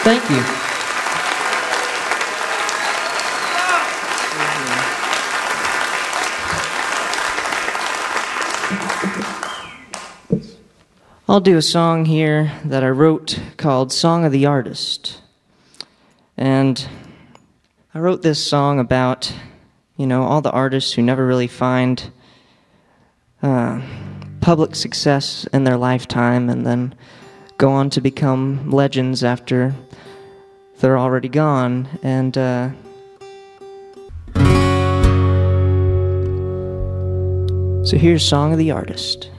Thank you. I'll do a song here that I wrote called Song of the Artist. And I wrote this song about, all the artists who never really find public success in their lifetime and then go on to become legends after they're already gone. And so here's Song of the Artist.